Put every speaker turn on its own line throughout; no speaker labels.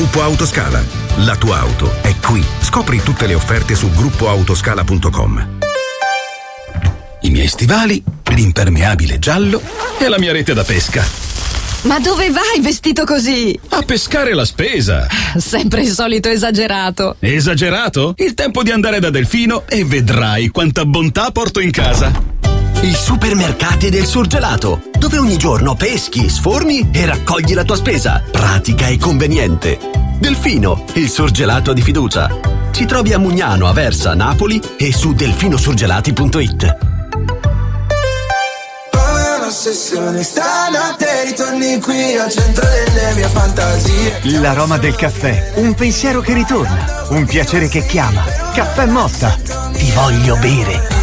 Gruppo Autoscala. La tua auto è qui. Scopri tutte le offerte su gruppoautoscala.com. I miei stivali, l'impermeabile giallo e la mia rete da pesca.
Ma dove vai vestito così?
A pescare la spesa.
Sempre il solito esagerato.
Esagerato? Il tempo di andare da Delfino e vedrai quanta bontà porto in casa.
I supermercati del surgelato, dove ogni giorno peschi, sforni e raccogli la tua spesa. Pratica e conveniente. Delfino, il surgelato di fiducia. Ci trovi a Mugnano, Aversa, Napoli e su delfinosurgelati.it.
Ossessione, stanotte ritorni qui al centro delle mie fantasie.
L'aroma del caffè, un pensiero che ritorna, un piacere che chiama. Caffè Motta, ti voglio bere.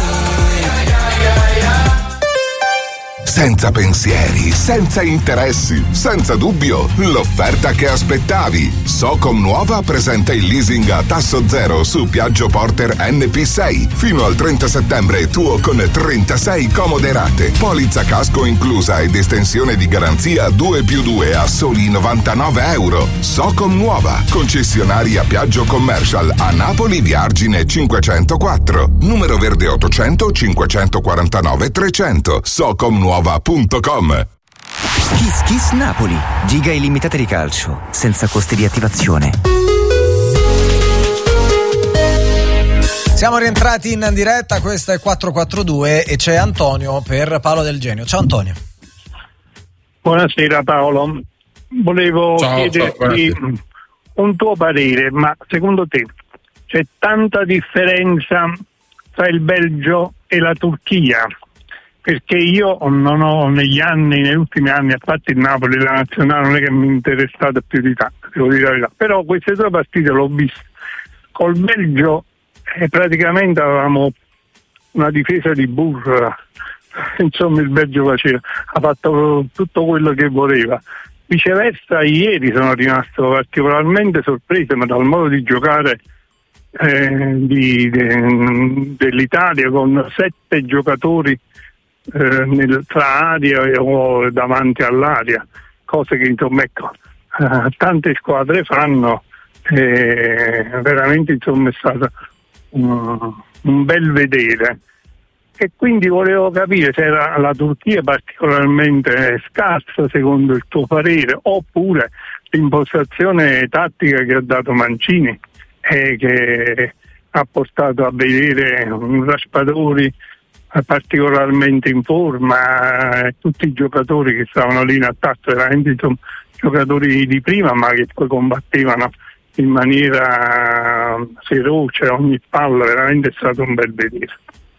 Senza pensieri, senza interessi, senza dubbio, l'offerta che aspettavi. Socom Nuova presenta il leasing a tasso zero su Piaggio Porter NP6. Fino al 30 settembre tuo con 36 comode rate. Polizza casco inclusa ed estensione di garanzia 2+2 a soli €99. Socom Nuova, concessionaria Piaggio Commercial a Napoli via Argine 504. Numero verde 800 549 300. Socomnuova.com.
Kiss Kiss Napoli, giga illimitate di calcio, senza costi di attivazione.
Siamo rientrati in diretta, questa è 442 e c'è Antonio per Paolo Del Genio. Ciao Antonio.
Buonasera Paolo, volevo chiederti un tuo parere, ma secondo te c'è tanta differenza tra il Belgio e la Turchia? Perché io non ho negli ultimi anni, a parte il Napoli, la nazionale non è che mi è interessata più di tanto, devo dire la verità. Però queste due partite l'ho viste. Col Belgio praticamente avevamo una difesa di burra, insomma il Belgio ha fatto tutto quello che voleva. Viceversa, ieri sono rimasto particolarmente sorpreso dal modo di giocare dell'Italia, con 7 giocatori tra aria o davanti all'aria, cose che insomma tante squadre fanno. Veramente insomma è stato un bel vedere, e quindi volevo capire se era la Turchia particolarmente scarsa secondo il tuo parere, oppure l'impostazione tattica che ha dato Mancini che ha portato a vedere un Raspadori particolarmente in forma, tutti i giocatori che stavano lì in attacco, veramente insomma, giocatori di prima, ma che poi combattevano in maniera feroce ogni palla. Veramente è stato un bel vedere.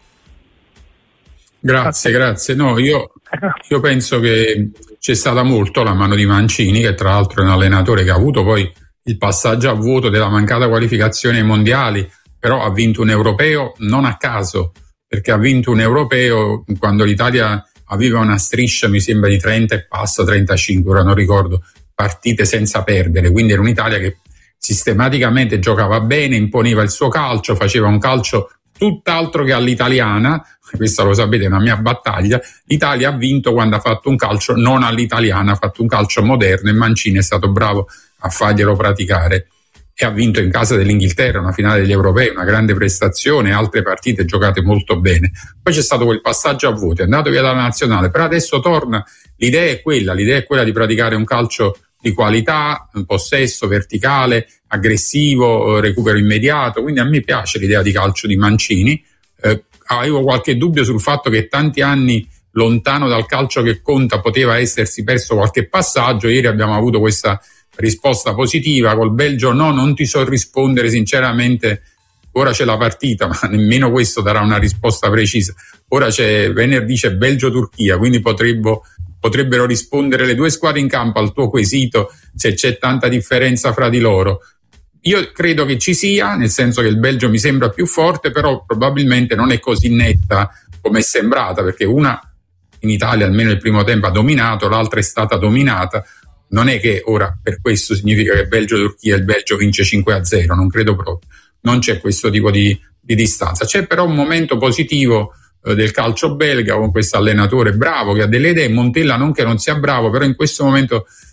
Grazie. No, io penso che c'è stata molto la mano di Mancini, che tra l'altro è un allenatore che ha avuto poi il passaggio a vuoto della mancata qualificazione ai mondiali, però ha vinto un europeo non a caso, perché ha vinto un europeo quando l'Italia aveva una striscia, mi sembra, di 30 e passa, 35, ora non ricordo, partite senza perdere. Quindi era un'Italia che sistematicamente giocava bene, imponeva il suo calcio, faceva un calcio tutt'altro che all'italiana. Questa lo sapete, è una mia battaglia. L'Italia ha vinto quando ha fatto un calcio non all'italiana, ha fatto un calcio moderno, e Mancini è stato bravo a farglielo praticare. E ha vinto in casa dell'Inghilterra una finale degli europei, una grande prestazione, altre partite giocate molto bene. Poi c'è stato quel passaggio a vuoto, è andato via dalla nazionale, però adesso torna. L'idea è quella di praticare un calcio di qualità, un possesso verticale, aggressivo, recupero immediato. Quindi a me piace l'idea di calcio di Mancini. Avevo qualche dubbio sul fatto che tanti anni lontano dal calcio che conta poteva essersi perso qualche passaggio. Ieri abbiamo avuto questa risposta positiva. Col Belgio non ti so rispondere sinceramente, ora c'è la partita, ma nemmeno questo darà una risposta precisa. Ora venerdì c'è Belgio-Turchia, quindi potrebbero rispondere le due squadre in campo al tuo quesito se c'è tanta differenza fra di loro. Io credo che ci sia, nel senso che il Belgio mi sembra più forte, però probabilmente non è così netta come è sembrata, perché una in Italia almeno il primo tempo ha dominato, l'altra è stata dominata. Non è che ora per questo significa che Belgio-Turchia il Belgio vince 5-0, non credo proprio. Non c'è questo tipo di distanza. C'è però un momento positivo del calcio belga con questo allenatore bravo che ha delle idee. Montella non che non sia bravo, però in questo momento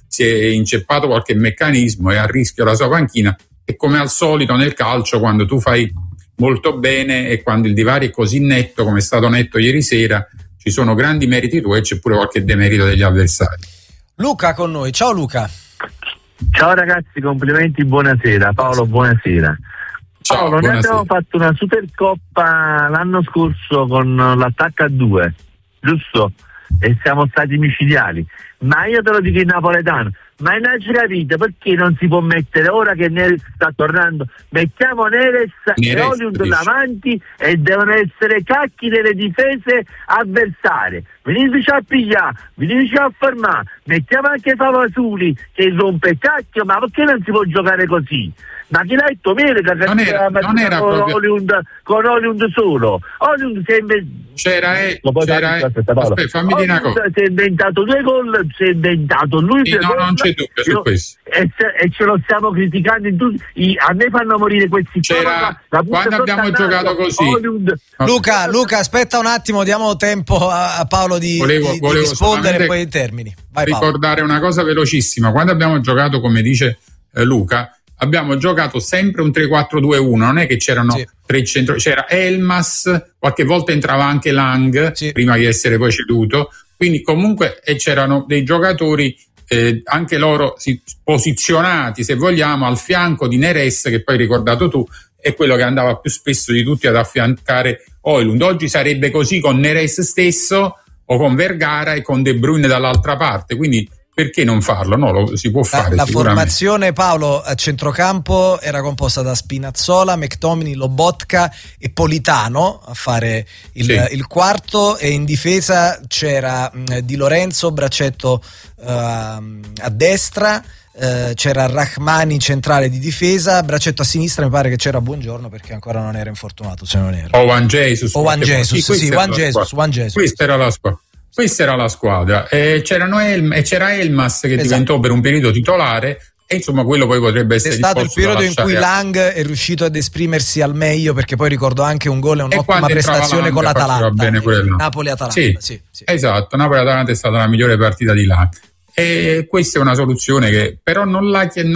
si è inceppato qualche meccanismo, è a rischio la sua panchina. E come al solito nel calcio, quando tu fai molto bene e quando il divario è così netto come è stato netto ieri sera, ci sono grandi meriti tuoi e c'è pure qualche demerito degli avversari.
Luca con noi, ciao Luca.
Ciao ragazzi, complimenti, buonasera. Paolo, buonasera.
Ciao,
Paolo,
buonasera.
Noi abbiamo fatto una Supercoppa l'anno scorso con l'attacco a 2, giusto? E siamo stati micidiali. Ma io te lo dico in napoletano, ma in capito perché non si può mettere, ora che Neres sta tornando, mettiamo Neres e Højlund davanti e devono essere cacchi delle difese avversarie. Veniteci a pigliare, veniteci a fermare, mettiamo anche Favasuli che rompe il cacchio, ma perché non si può giocare così? Ma chi l'ha detto bene che
non era
con
proprio...
Højlund solo? Højlund
fammi dire una cosa.
Si è inventato 2 gol, si è inventato lui.
Sì, no, non c'è dubbio su questo.
E ce lo stiamo criticando in tutti. A me fanno morire questi.
Quando abbiamo giocato così.
Luca, aspetta un attimo, diamo tempo a Paolo di rispondere e poi termini. Vai,
ricordare una cosa velocissima. Quando abbiamo giocato, come dice Luca, abbiamo giocato sempre un 3-4-2-1, non è che c'erano 3 centro, c'era Elmas, qualche volta entrava anche Lang, prima di essere poi ceduto, quindi comunque c'erano dei giocatori anche loro posizionati, se vogliamo, al fianco di Neres, che poi hai ricordato tu, è quello che andava più spesso di tutti ad affiancare Højlund. Oggi sarebbe così con Neres stesso o con Vergara e con De Bruyne dall'altra parte, quindi perché non farlo? No, lo si può fare.
La formazione, Paolo, a centrocampo era composta da Spinazzola, McTominay, Lobotka e Politano a fare il quarto, e in difesa c'era Di Lorenzo, braccetto a destra, c'era Rahmani centrale di difesa, braccetto a sinistra mi pare che c'era Buongiorno perché ancora non era infortunato, se non era.
O Juan Jesus.
Questa
era la squadra. Questa era la squadra, c'era Elmas che diventò per un periodo titolare, e insomma quello poi potrebbe essere
è stato il periodo in cui Lang è riuscito ad esprimersi al meglio, perché poi ricordo anche un gol e un'ottima prestazione con l'Atalanta, Napoli-Atalanta. Sì.
Esatto, Napoli-Atalanta è stata la migliore partita di Lang, e questa è una soluzione che però non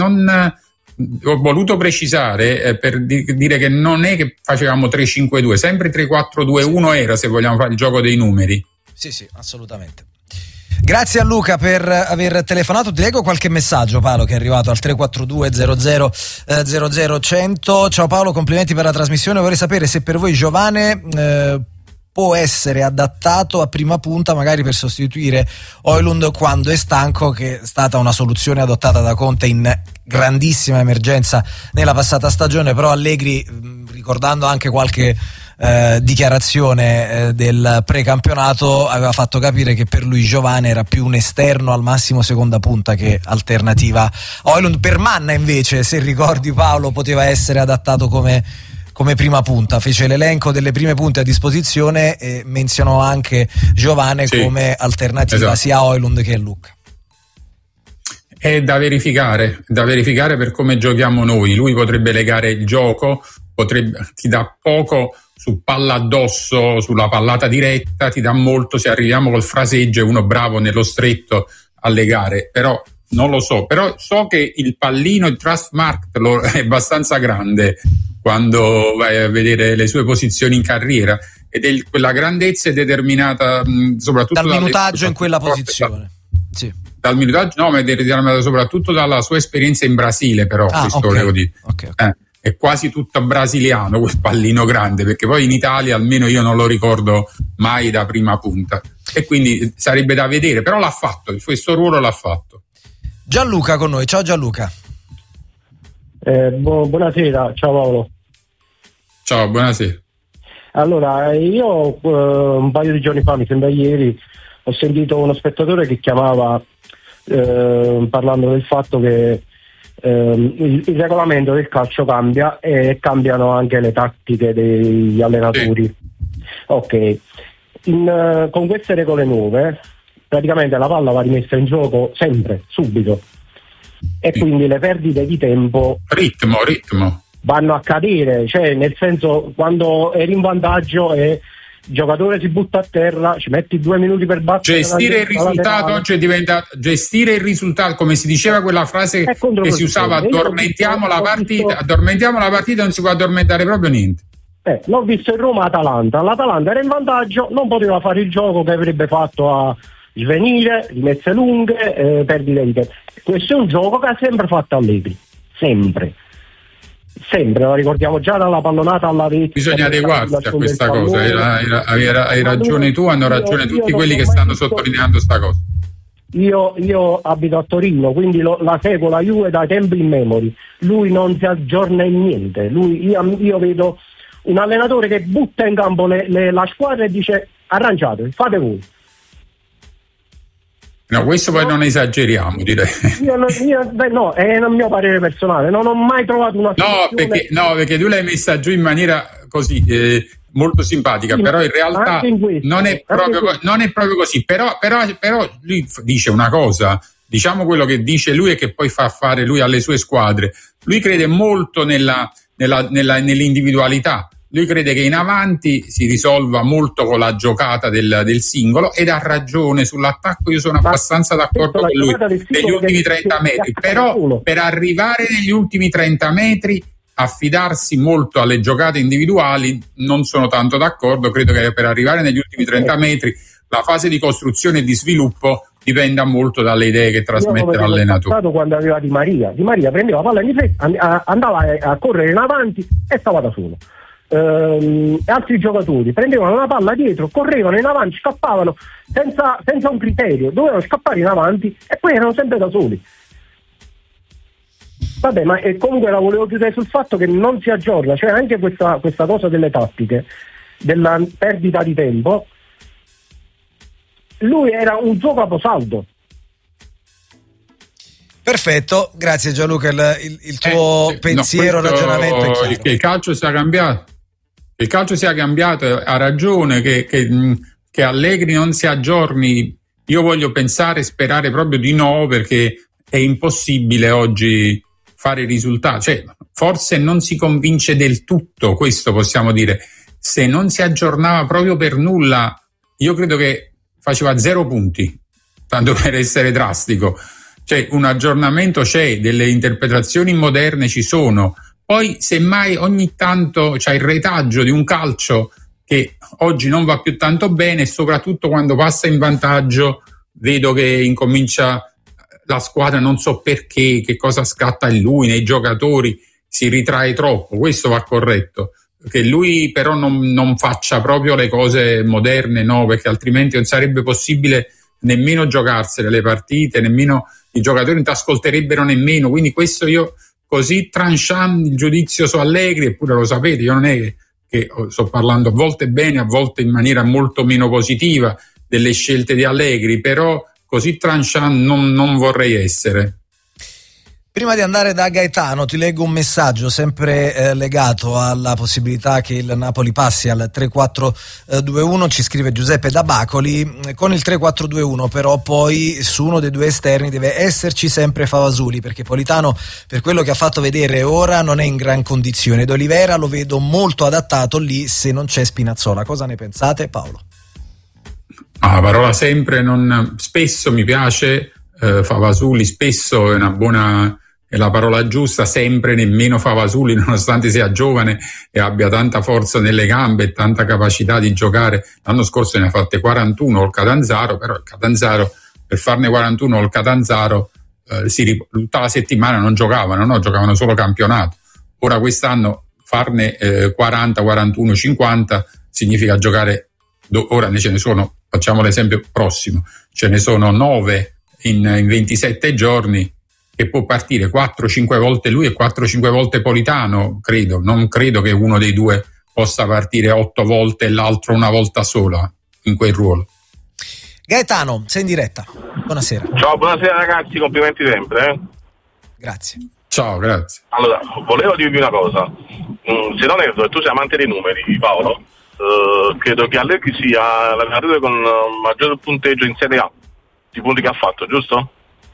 ho voluto precisare per dire che non è che facevamo 3-5-2, sempre 3-4-2-1 era, se vogliamo fare il gioco dei numeri.
Sì, assolutamente. Grazie a Luca per aver telefonato. Ti leggo qualche messaggio, Paolo, che è arrivato al 342 00 100. Ciao Paolo, complimenti per la trasmissione. Vorrei sapere se per voi Giovane può essere adattato a prima punta, magari per sostituire Højlund quando è stanco, che è stata una soluzione adottata da Conte in grandissima emergenza nella passata stagione, però Allegri, ricordando anche qualche dichiarazione del precampionato, aveva fatto capire che per lui Giovane era più un esterno, al massimo seconda punta, che alternativa a Højlund. Per Manna invece, se ricordi Paolo, poteva essere adattato come prima punta, fece l'elenco delle prime punte a disposizione e menzionò anche Giovane come alternativa sia a Højlund che a Lucca.
È da verificare per come giochiamo noi. Lui potrebbe legare il gioco, ti dà poco su palla addosso, sulla pallata diretta, ti dà molto se arriviamo col fraseggio, è uno bravo nello stretto a legare, però non lo so, però so che il pallino, il Trustmark è abbastanza grande quando vai a vedere le sue posizioni in carriera, ed quella grandezza è determinata soprattutto
dal minutaggio in quella posizione.
Dal minutaggio no, ma è determinata soprattutto dalla sua esperienza in Brasile, però questo volevo dire. È quasi tutto brasiliano quel pallino grande, perché poi in Italia almeno io non lo ricordo mai da prima punta, e quindi sarebbe da vedere, però l'ha fatto, questo ruolo l'ha fatto.
Gianluca con noi, ciao Gianluca.
Buonasera, ciao Paolo.
Ciao, buonasera.
Allora, io un paio di giorni fa, mi sembra ieri, ho sentito uno spettatore che chiamava parlando del fatto che il regolamento del calcio cambia e cambiano anche le tattiche degli allenatori. Ok, con queste regole nuove praticamente la palla va rimessa in gioco sempre, subito, e quindi le perdite di tempo
ritmo
vanno a cadere, cioè nel senso, quando eri in vantaggio e giocatore si butta a terra, ci metti 2 minuti per battere.
Gestire il risultato oggi diventa gestire il risultato, come si diceva quella frase che si usava, addormentiamo la partita, non si può addormentare proprio niente.
L'ho visto in Roma-Atalanta, l'Atalanta era in vantaggio, non poteva fare il gioco che avrebbe fatto a svenire, rimesse lunghe, perdite di tempo. Questo è un gioco che ha sempre fatto Allegri, sempre, lo ricordiamo già dalla pallonata alla rete.
Bisogna adeguarsi a questa cosa, hai ragione tu, hanno ragione tutti quelli che stanno sottolineando sta cosa.
Io abito a Torino, quindi la seguo la Juve da tempi in memory. Lui non si aggiorna in niente. Io vedo un allenatore che butta in campo la squadra e dice arrangiatevi, fate voi.
No, questo poi non esageriamo, direi.
No, è un mio parere personale, non ho mai trovato una soluzione.
Perché tu l'hai messa giù in maniera così molto simpatica, però in realtà non è proprio così. Però lui dice una cosa, diciamo quello che dice lui e che poi fa fare lui alle sue squadre. Lui crede molto nell'individualità. Lui crede che in avanti si risolva molto con la giocata del singolo, ed ha ragione sull'attacco. Io sono abbastanza d'accordo con lui negli ultimi 30 metri, però per arrivare negli ultimi 30 metri affidarsi molto alle giocate individuali non sono tanto d'accordo. Credo che per arrivare negli ultimi 30 metri la fase di costruzione e di sviluppo dipenda molto dalle idee che trasmette l'allenatore.
Quando aveva Di Maria prendeva la palla in difesa, andava a correre in avanti e stava da solo. Altri giocatori prendevano la palla dietro, correvano in avanti, scappavano senza un criterio, dovevano scappare in avanti e poi erano sempre da soli. Vabbè, ma comunque la volevo chiudere sul fatto che non si aggiorna, cioè anche questa cosa delle tattiche, della perdita di tempo. Lui era un suo caposaldo.
Perfetto, grazie Gianluca, il tuo pensiero, ragionamento è chiaro.
Che il calcio sia cambiato. Il calcio sia cambiato, ha ragione che Allegri non si aggiorni. Io voglio pensare e sperare proprio di no, perché è impossibile oggi fare i risultati. Cioè, forse non si convince del tutto, questo possiamo dire. Se non si aggiornava proprio per nulla, io credo che faceva 0 punti, tanto per essere drastico. Cioè, un aggiornamento c'è, delle interpretazioni moderne ci sono. Poi semmai ogni tanto c'è il retaggio di un calcio che oggi non va più tanto bene, e soprattutto quando passa in vantaggio vedo che incomincia la squadra, non so perché, che cosa scatta in lui, nei giocatori, si ritrae troppo. Questo va corretto, che lui però non faccia proprio le cose moderne, no, perché altrimenti non sarebbe possibile nemmeno giocarsene le partite, nemmeno i giocatori non ti ascolterebbero nemmeno. Quindi questo, io così tranchant il giudizio su Allegri, eppure lo sapete, io non è che sto parlando a volte bene, a volte in maniera molto meno positiva delle scelte di Allegri, però così tranchant non vorrei essere.
Prima di andare da Gaetano ti leggo un messaggio sempre legato alla possibilità che il Napoli passi al 3-4-2-1. Ci scrive Giuseppe da Bacoli: con il 3-4-2-1 però poi su uno dei due esterni deve esserci sempre Favasuli, perché Politano, per quello che ha fatto vedere ora, non è in gran condizione, ed Olivera lo vedo molto adattato lì se non c'è Spinazzola. Cosa ne pensate, Paolo?
La parola sempre spesso mi piace, Favasuli spesso è una buona, è la parola giusta. Sempre nemmeno Favasuli, nonostante sia giovane e abbia tanta forza nelle gambe e tanta capacità di giocare. L'anno scorso ne ha fatte 41 col Catanzaro, però il Catanzaro, per farne 41 col Catanzaro tutta la settimana non giocavano, no? Giocavano solo campionato. Ora quest'anno farne 40, 41, 50 significa giocare, ora ne ce ne sono, facciamo l'esempio prossimo, ce ne sono 9 in 27 giorni, che può partire 4-5 volte lui e 4-5 volte Politano, credo. Non credo che uno dei due possa partire 8 volte e l'altro una volta sola in quel ruolo.
Sei in diretta, buonasera.
Ciao, buonasera ragazzi, complimenti sempre.
Grazie.
Ciao, grazie.
Allora, volevo dirvi una cosa. Se non erro, tu sei amante dei numeri, Paolo, credo che Allegri sia l'allenatore con maggior punteggio in Serie A di punti che ha fatto, giusto?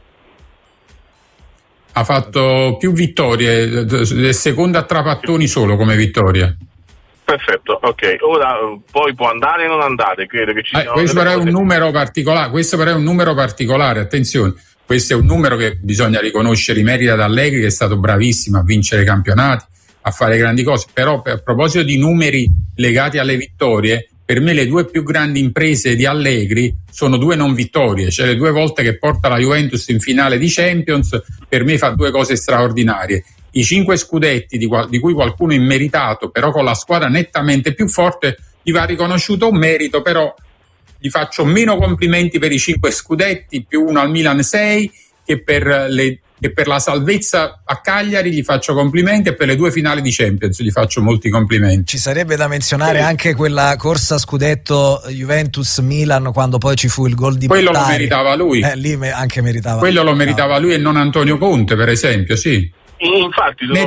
Ha fatto più vittorie, è seconda a Trapattoni solo come vittoria.
Perfetto, ok. Ora poi può andare o non andare, credo che ci siano
questo però è un numero particolare, attenzione. Questo è un numero che bisogna riconoscere i meriti ad Allegri, che è stato bravissimo a vincere campionati, a fare grandi cose. Però a proposito di numeri legati alle vittorie, per me le due più grandi imprese di Allegri sono 2 non vittorie, cioè le 2 volte che porta la Juventus in finale di Champions, per me fa 2 cose straordinarie. I 5 scudetti di cui qualcuno è immeritato, però con la squadra nettamente più forte, gli va riconosciuto un merito, però gli faccio meno complimenti per i 5 scudetti, più 1 al Milan 6, che per la salvezza a Cagliari gli faccio complimenti, e per le 2 finali di Champions gli faccio molti complimenti.
Ci sarebbe da menzionare anche quella corsa scudetto Juventus-Milan, quando poi ci fu il gol di
quello
Battari.
Lo meritava lui.
Lì anche meritava.
Quello lo meritava lui e non Antonio Conte, per esempio, sì.
Infatti
ne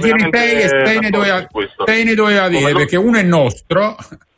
doveva avere, perché uno è nostro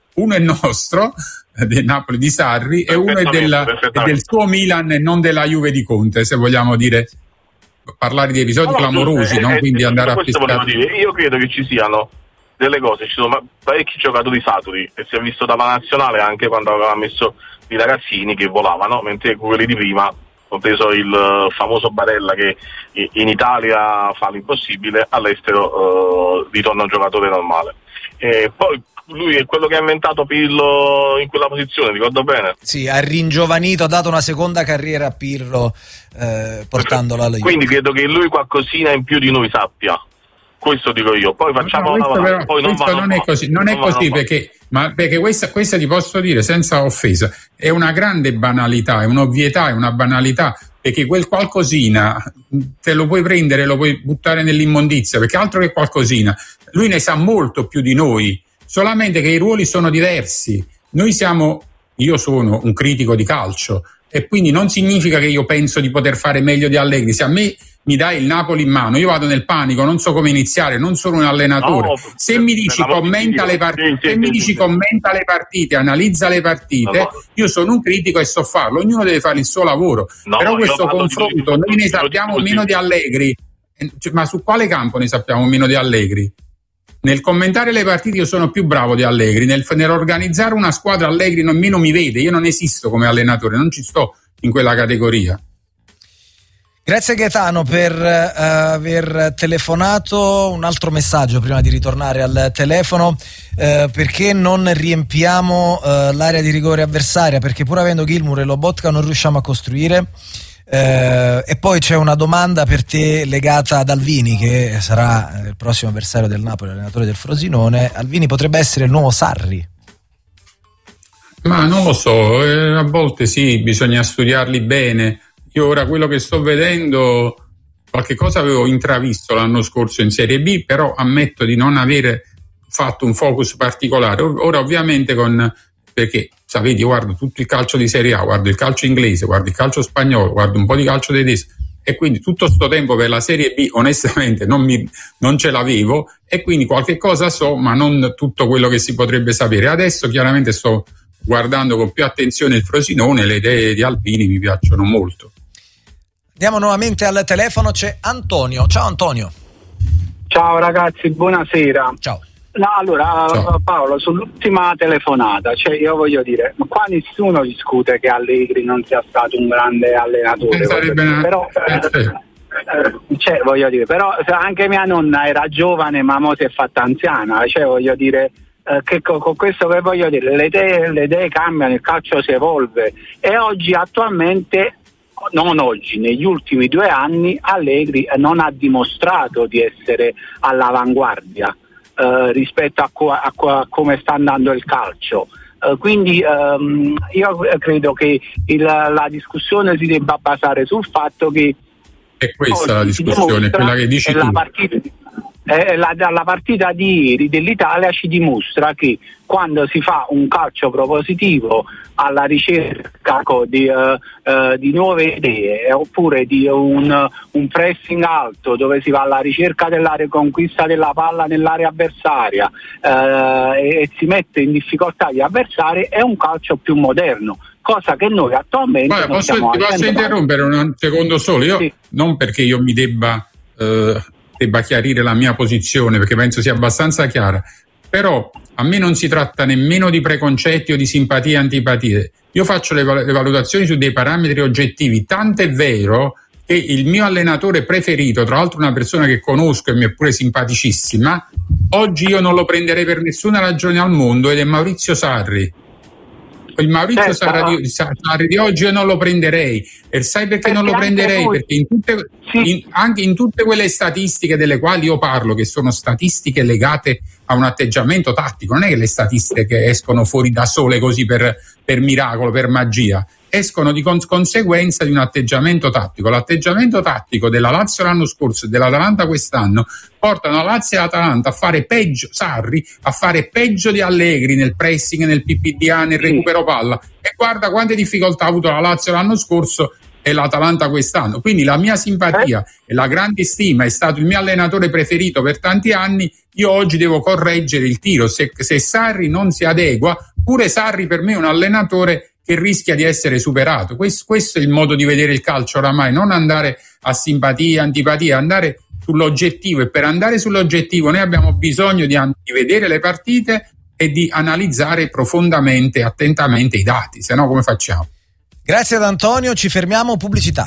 del Napoli di Sarri, e uno è del suo Milan e non della Juve di Conte, se vogliamo dire, parlare di episodi clamorosi, non quindi andare a pescare.
Io credo che ci siano delle cose, ci sono parecchi giocatori saturi, e si è visto dalla nazionale anche quando aveva messo i ragazzini che volavano, mentre quelli di prima, compreso il famoso Barella che in Italia fa l'impossibile, all'estero ritorna un giocatore normale. E poi lui è quello che ha inventato Pirlo in quella posizione, ricordo bene?
Sì, ha ringiovanito, ha dato una seconda carriera a Pirlo, portandolo alla Juve.
Quindi credo che lui qualcosina in più di noi sappia. Questo dico io. Poi facciamo
non è così, perché questa ti posso dire senza offesa, è una grande banalità, è un'ovvietà, è una banalità, perché quel qualcosina te lo puoi prendere, lo puoi buttare nell'immondizia, perché altro che qualcosina, lui ne sa molto più di noi, solamente che i ruoli sono diversi. Io sono un critico di calcio, e quindi non significa che io penso di poter fare meglio di Allegri. Se a me mi dai il Napoli in mano, io vado nel panico, non so come iniziare, non sono un allenatore. Se mi dici commenta le partite, analizza le partite, io sono un critico e so farlo, ognuno deve fare il suo lavoro. Però questo confronto, noi ne sappiamo meno di Allegri, ma su quale campo ne sappiamo meno di Allegri? Nel commentare le partite io sono più bravo di Allegri, nell'organizzare una squadra Allegri nemmeno mi vede, io non esisto come allenatore, non ci sto in quella categoria.
Grazie Gaetano per aver telefonato. Un altro messaggio prima di ritornare al telefono: perché non riempiamo l'area di rigore avversaria? Perché pur avendo Gilmour e Lobotka non riusciamo a costruire. E poi c'è una domanda per te legata ad Alvini, che sarà il prossimo avversario del Napoli, allenatore del Frosinone. Alvini potrebbe essere il nuovo Sarri?
Ma non lo so, a volte sì, bisogna studiarli bene. Io ora quello che sto vedendo, qualche cosa avevo intravisto l'anno scorso in Serie B, però ammetto di non avere fatto un focus particolare. Ora ovviamente perché sapete, io guardo tutto il calcio di Serie A, guardo il calcio inglese, guardo il calcio spagnolo, guardo un po' di calcio tedesco, e quindi tutto sto tempo per la Serie B onestamente non ce l'avevo, e quindi qualche cosa so, ma non tutto quello che si potrebbe sapere. Adesso chiaramente sto guardando con più attenzione il Frosinone, le idee di Alvini mi piacciono molto.
Andiamo nuovamente al telefono, c'è Antonio. Ciao Antonio.
Ciao ragazzi, buonasera.
Ciao.
No, allora ciao. Paolo, sull'ultima telefonata, cioè io voglio dire, ma qua nessuno discute che Allegri non sia stato un grande allenatore, però cioè voglio dire, però anche mia nonna era giovane ma mo si è fatta anziana, cioè voglio dire che con questo che voglio dire, le idee cambiano, il calcio si evolve, e oggi attualmente, non oggi, negli ultimi 2 anni Allegri non ha dimostrato di essere all'avanguardia rispetto a come sta andando il calcio. Quindi io credo che la discussione si debba basare sul fatto che
è questa la discussione, quella che dici tu.
La partita di ieri dell'Italia ci dimostra che quando si fa un calcio propositivo alla ricerca di nuove idee, oppure di un pressing alto dove si va alla ricerca della riconquista della palla nell'area avversaria e si mette in difficoltà gli avversari, è un calcio più moderno, cosa che noi attualmente non stiamo
facendo. Posso interrompere un secondo solo? Io sì. Non perché io mi debba chiarire la mia posizione, perché penso sia abbastanza chiara, però a me non si tratta nemmeno di preconcetti o di simpatie e antipatie. Io faccio le valutazioni su dei parametri oggettivi, tant'è vero che il mio allenatore preferito, tra l'altro una persona che conosco e mi è pure simpaticissima, oggi io non lo prenderei per nessuna ragione al mondo, ed è Maurizio Sarri. Il Maurizio Sarri di oggi io non lo prenderei. E sai perché non lo prenderei? Perché anche in tutte quelle statistiche delle quali io parlo, che sono statistiche legate a un atteggiamento tattico, non è che le statistiche escono fuori da sole così per miracolo, per magia, escono di conseguenza di un atteggiamento tattico. L'atteggiamento tattico della Lazio l'anno scorso e dell'Atalanta quest'anno portano la Lazio e l'Atalanta a fare peggio, Sarri a fare peggio di Allegri nel pressing, nel PPDA, nel recupero palla, e guarda quante difficoltà ha avuto la Lazio l'anno scorso e l'Atalanta quest'anno. Quindi la mia simpatia e la grande stima, è stato il mio allenatore preferito per tanti anni. Io oggi devo correggere il tiro. Se Sarri non si adegua, pure Sarri per me è un allenatore che rischia di essere superato. Questo è il modo di vedere il calcio oramai, non andare a simpatia, antipatia, andare sull'oggettivo. E per andare sull'oggettivo noi abbiamo bisogno di vedere le partite e di analizzare profondamente, attentamente i dati, se no come facciamo?
Grazie ad Antonio, ci fermiamo, pubblicità.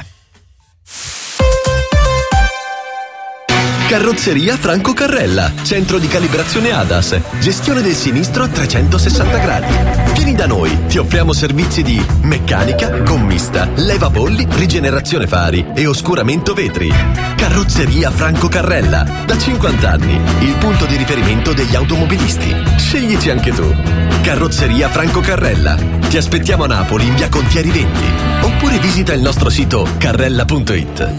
Carrozzeria Franco Carrella, centro di calibrazione ADAS, gestione del sinistro a 360 gradi. Vieni da noi, ti offriamo servizi di meccanica, gommista, levabolli, rigenerazione fari e oscuramento vetri. Carrozzeria Franco Carrella, da 50 anni, il punto di riferimento degli automobilisti. Sceglici anche tu. Carrozzeria Franco Carrella. Ti aspettiamo a Napoli in via Contieri 20 oppure visita il nostro sito carrella.it.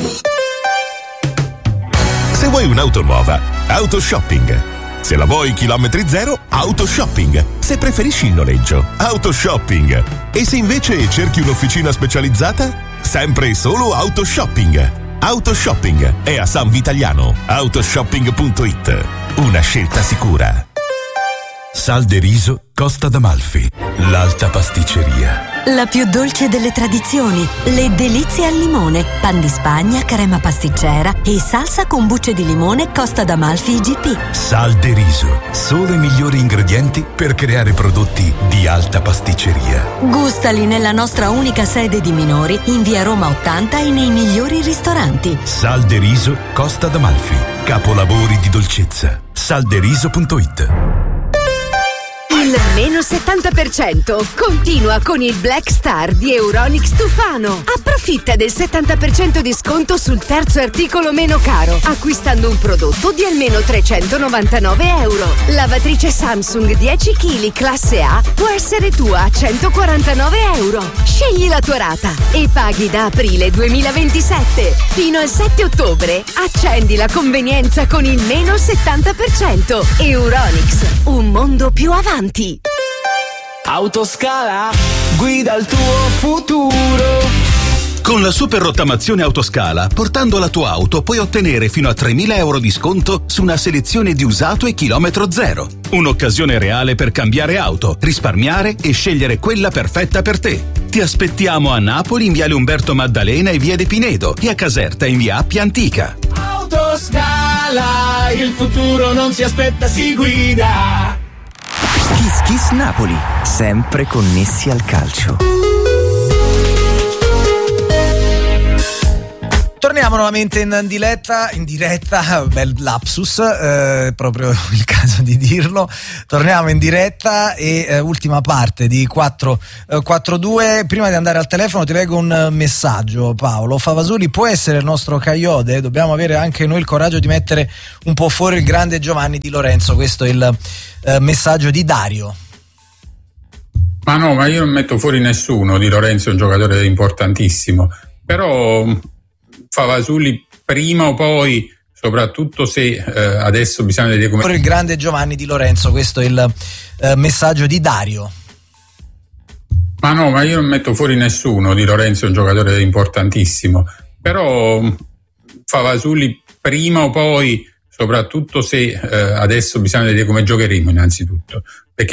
Se vuoi un'auto nuova, Autoshopping. Se la vuoi chilometri zero, Autoshopping. Se preferisci il noleggio, Autoshopping. E se invece cerchi un'officina specializzata, sempre e solo Autoshopping. Autoshopping è a San Vitaliano. Autoshopping.it. Una scelta sicura.
Sal de riso Costa d'Amalfi, l'alta pasticceria.
La più dolce delle tradizioni, le delizie al limone, pan di Spagna, crema pasticcera e salsa con bucce di limone Costa d'Amalfi IGP.
Sal de riso, solo i migliori ingredienti per creare prodotti di alta pasticceria.
Gustali nella nostra unica sede di Minori, in via Roma 80 e nei migliori ristoranti.
Sal de riso Costa d'Amalfi, capolavori di dolcezza. Salderiso.it.
Il meno 70% continua con il Black Star di Euronics Tufano. Approfitta del 70% di sconto sul terzo articolo meno caro, acquistando un prodotto di almeno €399. Lavatrice Samsung 10 kg classe A può essere tua a €149. Scegli la tua rata e paghi da aprile 2027. Fino al 7 ottobre accendi la convenienza con il meno 70%. Euronics, un mondo più avanti.
Autoscala, guida il tuo futuro.
Con la super rottamazione Autoscala, portando la tua auto puoi ottenere fino a €3.000 di sconto su una selezione di usato e chilometro zero. Un'occasione reale per cambiare auto, risparmiare e scegliere quella perfetta per te. Ti aspettiamo a Napoli in viale Umberto Maddalena e via De Pinedo e a Caserta in via Appia Antica.
Autoscala, il futuro non si aspetta, si guida.
Kiss Kiss Napoli, sempre connessi al calcio.
Torniamo nuovamente in diretta, bel lapsus, proprio il caso di dirlo. Torniamo in diretta e ultima parte di 442. Prima di andare al telefono ti leggo un messaggio, Paolo. Favasoli può essere il nostro Coyote, dobbiamo avere anche noi il coraggio di mettere un po' fuori il grande Giovanni Di Lorenzo. Questo è il messaggio di Dario.
Ma no, ma io non metto fuori nessuno. Di Lorenzo è un giocatore importantissimo, però Favasoli prima o poi, soprattutto se adesso bisogna vedere come
il grande Giovanni Di Lorenzo. Questo è il messaggio di Dario.
Ma no, ma io non metto fuori nessuno. Di Lorenzo è un giocatore importantissimo, però Favasoli prima o poi, soprattutto se adesso bisogna vedere come giocheremo innanzitutto.